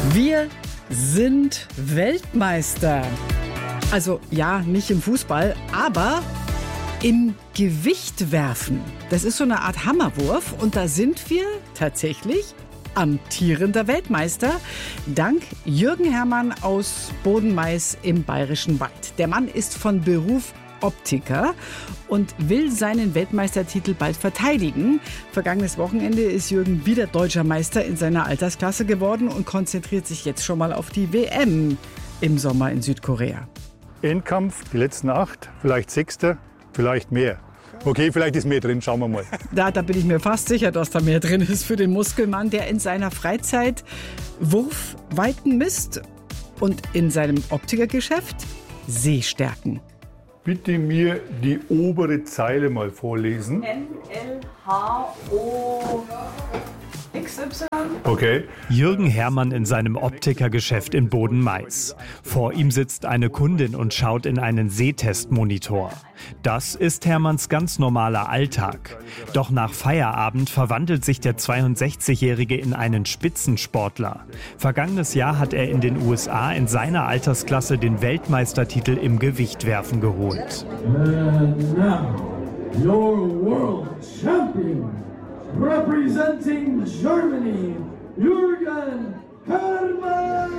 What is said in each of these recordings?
Wir sind Weltmeister. Also ja, nicht im Fußball, aber im Gewichtwerfen. Das ist so eine Art Hammerwurf und da sind wir tatsächlich amtierender Weltmeister, dank Jürgen Hermann aus Bodenmais im Bayerischen Wald. Der Mann ist von Beruf Optiker und will seinen Weltmeistertitel bald verteidigen. Vergangenes Wochenende ist Jürgen wieder deutscher Meister in seiner Altersklasse geworden und konzentriert sich jetzt schon mal auf die WM im Sommer in Südkorea. Endkampf, die letzten 8, vielleicht 6., vielleicht mehr. Okay, vielleicht ist mehr drin, schauen wir mal. Da bin ich mir fast sicher, dass da mehr drin ist für den Muskelmann, der in seiner Freizeit Wurfweiten misst und in seinem Optikergeschäft Sehstärken. Bitte mir die obere Zeile mal vorlesen. NLHOXY. Okay. Jürgen Hermann in seinem Optikergeschäft in Bodenmais. Vor ihm sitzt eine Kundin und schaut in einen Sehtestmonitor. Das ist Hermanns ganz normaler Alltag. Doch nach Feierabend verwandelt sich der 62-Jährige in einen Spitzensportler. Vergangenes Jahr hat er in den USA in seiner Altersklasse den Weltmeistertitel im Gewichtwerfen geholt. And now, your world champion, representing Germany, Jürgen Hermann!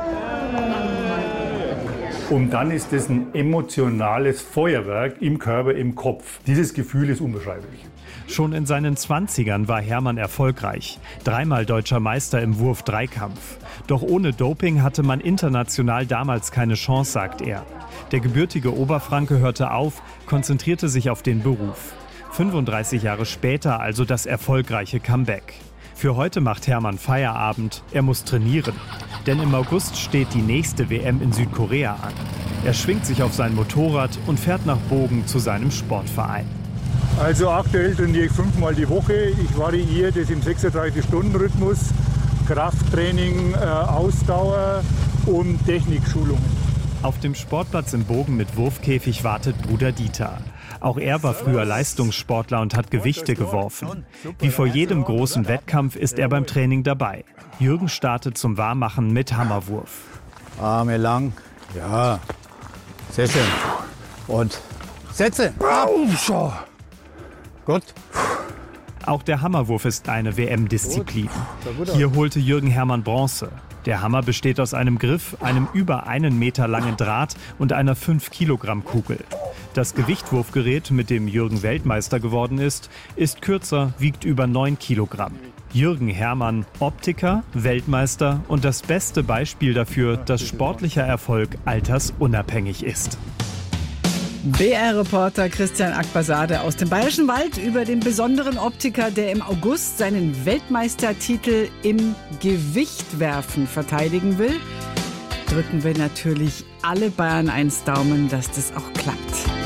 Und dann ist es ein emotionales Feuerwerk im Körper, im Kopf. Dieses Gefühl ist unbeschreiblich. Schon in seinen 20ern war Hermann erfolgreich. 3-mal deutscher Meister im Wurf-Dreikampf. Doch ohne Doping hatte man international damals keine Chance, sagt er. Der gebürtige Oberfranke hörte auf, konzentrierte sich auf den Beruf. 35 Jahre später also das erfolgreiche Comeback. Für heute macht Hermann Feierabend, er muss trainieren. Denn im August steht die nächste WM in Südkorea an. Er schwingt sich auf sein Motorrad und fährt nach Bogen zu seinem Sportverein. Also aktuell trainiere ich 5-mal die Woche. Ich variiere das im 36-Stunden-Rhythmus. Krafttraining, Ausdauer und Technikschulungen. Auf dem Sportplatz im Bogen mit Wurfkäfig wartet Bruder Dieter. Auch er war früher Leistungssportler und hat Gewichte geworfen. Wie vor jedem großen Wettkampf ist er beim Training dabei. Jürgen startet zum Warmmachen mit Hammerwurf. Arme lang. Ja. Sehr schön. Und Sätze. Gut. Auch der Hammerwurf ist eine WM-Disziplin. Hier holte Jürgen Hermann Bronze. Der Hammer besteht aus einem Griff, einem über 1 Meter langen Draht und einer 5-Kilogramm-Kugel. Das Gewichtwurfgerät, mit dem Jürgen Weltmeister geworden ist kürzer, wiegt über 9 Kilogramm. Jürgen Hermann, Optiker, Weltmeister und das beste Beispiel dafür, dass sportlicher Erfolg altersunabhängig ist. BR-Reporter Christian Akbasade aus dem Bayerischen Wald über den besonderen Optiker, der im August seinen Weltmeistertitel im Gewichtwerfen verteidigen will. Drücken wir natürlich alle Bayern 1 Daumen, dass das auch klappt.